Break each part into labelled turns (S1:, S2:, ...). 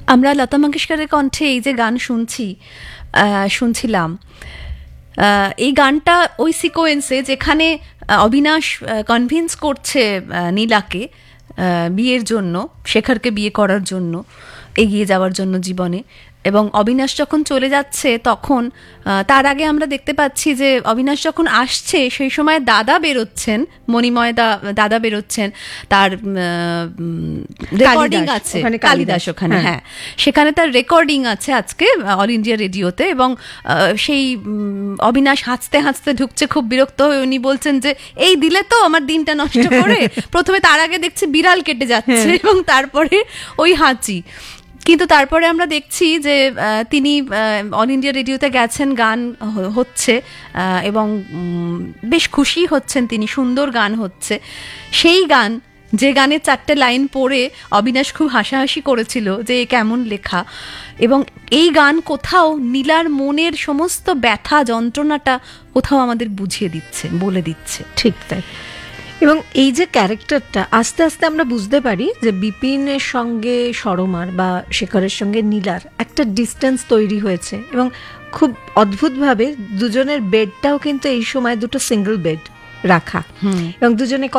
S1: আমরা লতা মঙ্গেশকরের কণ্ঠে এই যে গান শুনছিলাম, এই গানটা ওই সিকোয়েন্সে যেখানে অবিনাশ কনভিন্স করছে নীলাকে বিয়ের জন্য, শেখরকে বিয়ে করার জন্য, এগিয়ে যাওয়ার জন্য জীবনে, এবং অবিনাশ যখন চলে যাচ্ছে তখন তার আগে আমরা দেখতে পাচ্ছি যে অবিনাশ যখন আসছে সেই সময় দাদা বেরোচ্ছেন, মণিময় দাদা বেরোচ্ছেন, তার রেকর্ডিং আছে, কালিদাস ওখানে, হ্যাঁ সেখানে তার রেকর্ডিং আছে আজকে অল ইন্ডিয়া রেডিওতে, এবং সেই অবিনাশ হাসতে হাসতে ঢুকছে, খুব বিরক্ত হয়ে উনি বলছেন যে এই দিলে তো আমার দিনটা নষ্ট করে। প্রথমে তার আগে দেখছি বিড়াল কেটে যাচ্ছে এবং তারপরে ওই হাঁচি, কিন্তু তারপরে আমরা দেখছি যে তিনি অল ইন্ডিয়া রেডিওতে গেছেন, গান হচ্ছে এবং বেশ খুশি হচ্ছেন তিনি, সুন্দর গান হচ্ছে। সেই গান, যে গানের 4টে লাইন পড়ে অবিনাশ খুব হাসাহাসি করেছিল যে কেমন লেখা, এবং এই গান কোথাও নীলার মনের সমস্ত ব্যথা যন্ত্রণাটা কোথাও আমাদের বুঝিয়ে দিচ্ছে, বলে দিচ্ছে।
S2: ঠিক তাই। এবং এই যে ক্যারেক্টারটা আস্তে আস্তে আমরা বুঝতে পারি যে বিপিনের সঙ্গে সরমার বা শেখরের সঙ্গে নীলার একটা ডিস্টেন্স তৈরি হয়েছে, এবং খুব অদ্ভুতভাবে দুজনের বেডটাও কিন্তু এই সময় দুটো সিঙ্গেল বেড রাখা, এবং দুজনে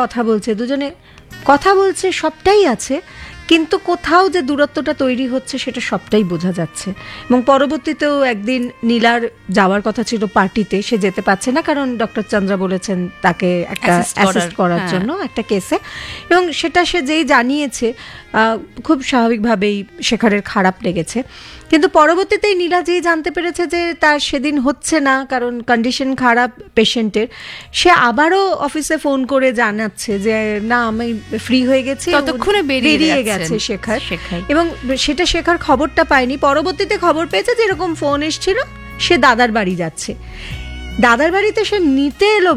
S2: কথা বলছে সবটাই আছে, কিন্তু কোথাও যে দূরত্বটা তৈরি হচ্ছে সেটা সবটাই বোঝা যাচ্ছে। এবং পরবর্তীতেও একদিন নীলার যাওয়ার কথা ছিল পার্টিতে, সে যেতে পারছে না কারণ ডক্টর চন্দ্রা বলেছেন তাকে একটা অ্যাসিস্ট করার জন্য একটা কেসে, এবং সেটা সে যেই জানিয়েছে খুব স্বাভাবিকভাবেই শেখরের খারাপ লেগেছে। কিন্তু পরবর্তীতেই নীলা যেই জানতে পেরেছে যে তার সেদিন হচ্ছে না কারণ কন্ডিশন খারাপ পেশেন্টের, সে আবারও অফিসে ফোন করে জানাচ্ছে যে না আমি ফ্রি হয়ে গেছি,
S1: ততক্ষণে বেরিয়ে গেছে
S2: শেখর, এবং সেটা শেখর খবরটা পায়নি। পরবর্তীতে খবর পেয়েছে যে এরকম ফোন এসেছিল, সে দাদার বাড়ি যাচ্ছে, দাদার বাড়িতে সে নিতে এলো